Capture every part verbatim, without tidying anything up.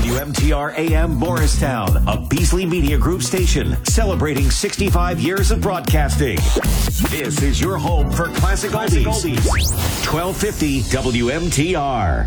W M T R A M Morristown, a Beasley Media Group station celebrating sixty-five years of broadcasting. This is your home for classic oldies. twelve fifty W M T R.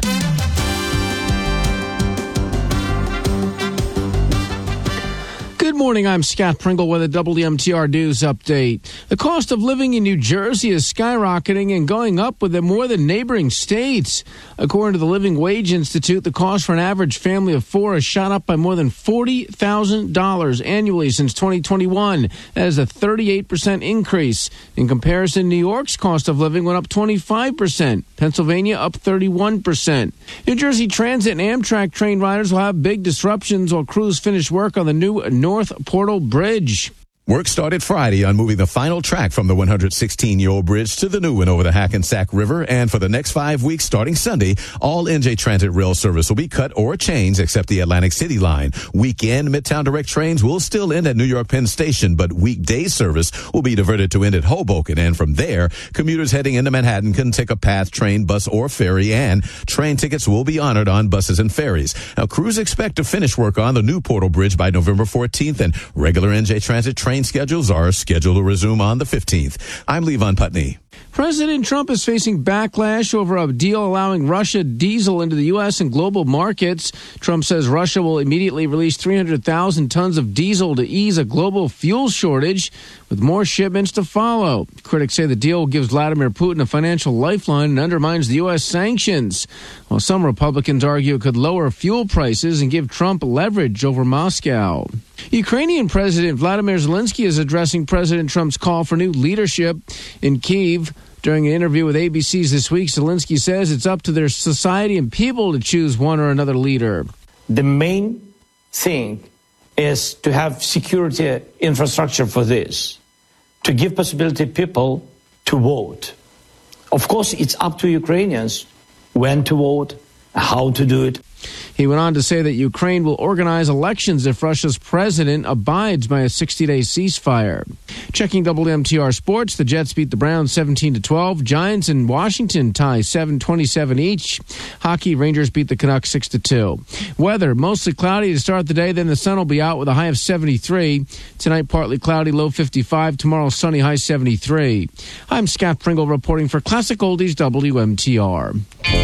Good morning, I'm Scott Pringle with a W M T R News Update. The cost of living in New Jersey is skyrocketing and going up with more than neighboring states. According to the Living Wage Institute, the cost for an average family of four has shot up by more than forty thousand dollars annually since twenty twenty-one. That is a thirty-eight percent increase. In comparison, New York's cost of living went up twenty-five percent. Pennsylvania up thirty-one percent. New Jersey Transit and Amtrak train riders will have big disruptions while crews finish work on the new North Portal Bridge. Work started Friday on moving the final track from the one hundred sixteen-year-old bridge to the new one over the Hackensack River. And for the next five weeks, starting Sunday, all N J Transit rail service will be cut or changed except the Atlantic City line. Weekend Midtown Direct trains will still end at New York Penn Station, but weekday service will be diverted to end at Hoboken. And from there, commuters heading into Manhattan can take a PATH train, bus, or ferry, and train tickets will be honored on buses and ferries. Now, crews expect to finish work on the new Portal Bridge by November fourteenth, and regular N J Transit trains schedules are scheduled to resume on the fifteenth. I'm Levon Putney. President Trump is facing backlash over a deal allowing Russia diesel into the U S and global markets. Trump says Russia will immediately release three hundred thousand tons of diesel to ease a global fuel shortage, with more shipments to follow. Critics say the deal gives Vladimir Putin a financial lifeline and undermines the U S sanctions, while some Republicans argue it could lower fuel prices and give Trump leverage over Moscow. Ukrainian President Vladimir Zelensky is addressing President Trump's call for new leadership in Kyiv. During an interview with A B C's This Week, Zelensky says it's up to their society and people to choose one or another leader. The main thing is to have security infrastructure for this, to give possibility people to vote. Of course, it's up to Ukrainians when to vote, how to do it. He went on to say that Ukraine will organize elections if Russia's president abides by a sixty-day ceasefire. Checking W M T R Sports, the Jets beat the Browns seventeen to twelve. Giants and Washington tie seven twenty-seven each. Hockey, Rangers beat the Canucks six to two. Weather, mostly cloudy to start the day, then the sun will be out with a high of seventy-three. Tonight, partly cloudy, low fifty-five. Tomorrow, sunny, high seventy-three. I'm Scott Pringle reporting for Classic Oldies W M T R.